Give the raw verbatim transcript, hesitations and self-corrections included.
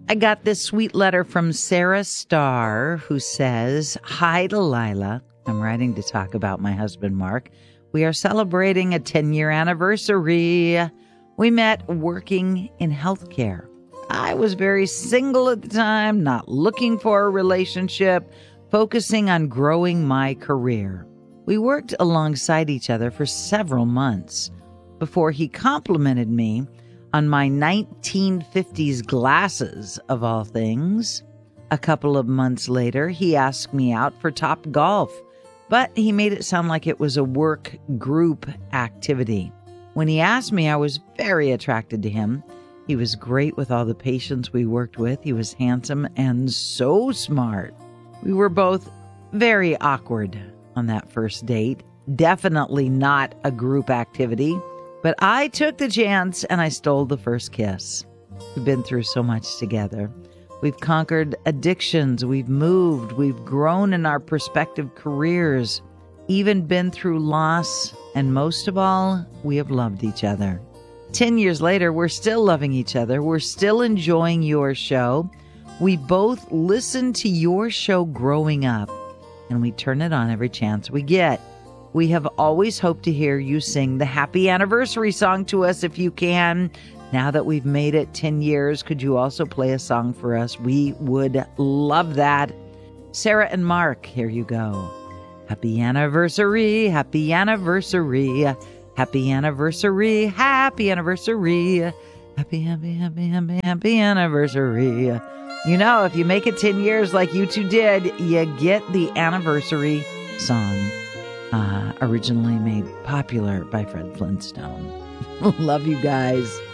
I got this sweet letter from Sarah Starr, who says, "Hi, Delilah. I'm writing to talk about my husband, Mark. We are celebrating a ten-year anniversary. We met working in healthcare. I was very single at the time, not looking for a relationship, focusing on growing my career. We worked alongside each other for several months before he complimented me on my nineteen fifties glasses, of all things. A couple of months later, he asked me out for Top Golf, but he made it sound like it was a work group activity. When he asked me, I was very attracted to him. He was great with all the patients we worked with. He was handsome and so smart. We were both very awkward on that first date. Definitely not a group activity. But I took the chance and I stole the first kiss. We've been through so much together. We've conquered addictions. We've moved. We've grown in our prospective careers. Even been through loss. And most of all, we have loved each other. Ten years later, we're still loving each other. We're still enjoying your show. We both listen to your show growing up, and we turn it on every chance we get. We have always hoped to hear you sing the happy anniversary song to us if you can. Now that we've made it ten years, could you also play a song for us? We would love that. Sarah and Mark, here you go. Happy anniversary, happy anniversary, happy anniversary, happy anniversary, happy, happy, happy, happy, happy anniversary. You know, if you make it ten years like you two did, you get the anniversary song. Uh, originally made popular by Fred Flintstone. Love you guys.